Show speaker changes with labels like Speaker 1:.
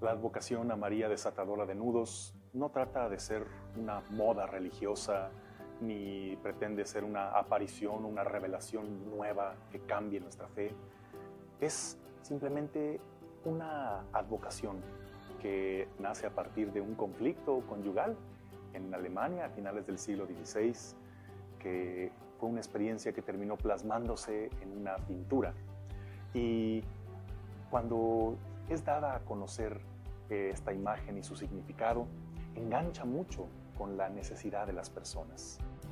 Speaker 1: La advocación a María Desatadora de Nudos no trata de ser una moda religiosa, ni pretende ser una aparición, una revelación nueva que cambie nuestra fe. Es simplemente una advocación que nace a partir de un conflicto conyugal en Alemania a finales del siglo XVI, que fue una experiencia que terminó plasmándose en una pintura. Y cuando es dada a conocer esta imagen y su significado, engancha mucho con la necesidad de las personas.